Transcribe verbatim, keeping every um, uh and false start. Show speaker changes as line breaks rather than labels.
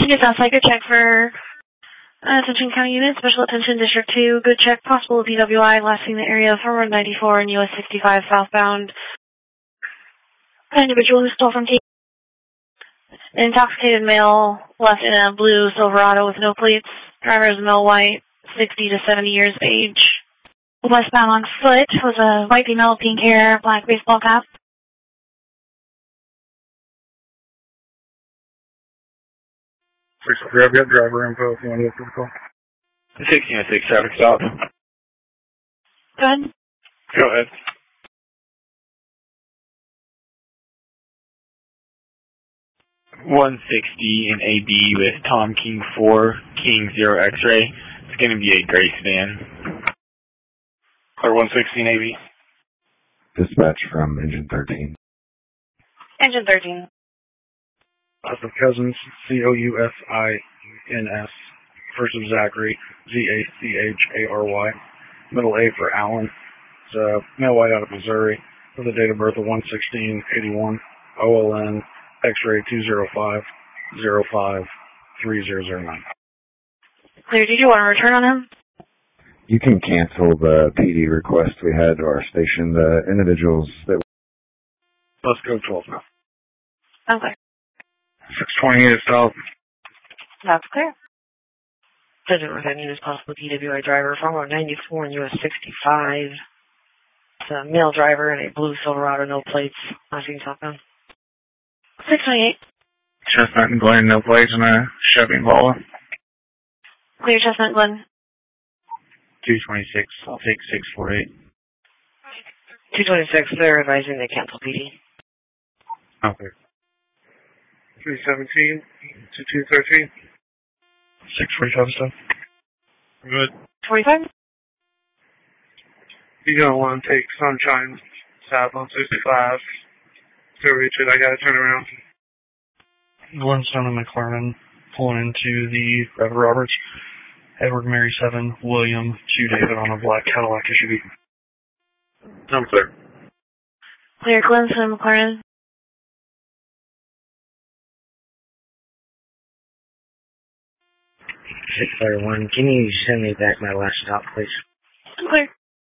Yes, outside good check for uh, attention county unit, special attention district two, good check, possible D W I, last seen the area of Road ninety-four and U S sixty-five southbound. An individual who stole from T. An intoxicated male left in a blue Silverado with no plates. Driver is male white, sixty to seventy years of age. Westbound on foot was a white female, pink hair, black baseball cap.
six three, I've got driver info if you want to get the call.
sixteen oh six, traffic stop.
Go ahead.
Go ahead. one sixty in A B with Tom King four, King zero X-ray. It's going to be a gray sedan.
Clear one sixteen A B.
Dispatch from Engine thirteen.
Engine thirteen.
That's of Cousins, C O U S I N S. First of Zachary, Z A C H A R Y. Middle A for Allen. It's a male white out of Missouri with a date of birth of one sixteen eighty-one. O L N, X-ray two zero five zero five three zero zero nine.
Clear, did you want to return on him?
You can cancel the P D request we had to our station. The individuals that...
Let's go twelve now.
Okay.
six twenty-eight is south.
That's clear.
Present with any as possible D W I driver from Road ninety-four and U S sixty-five. It's a male driver in a blue Silverado, no plates. I think southbound.
six twenty-eight.
Chestnut and Glen, no plates, and a Chevy Impala.
Clear, Chestnut Glen.
two twenty-six, I'll take six forty-eight.
two twenty-six, they're advising they cancel P D.
Okay.
three seventeen to two thirteen. six forty-seven stuff.
Good.
forty-five.
You're going to want to take Sunshine south on sixty-five. To reach it, I got to turn around. Glenstone and McLaren pulling into the Reverend Roberts. Edward Mary seven, William two David on a black Cadillac S U V. I'm clear.
Clear, Glenstone and McLaren.
six one, can you send me back my last stop, please?
Clear.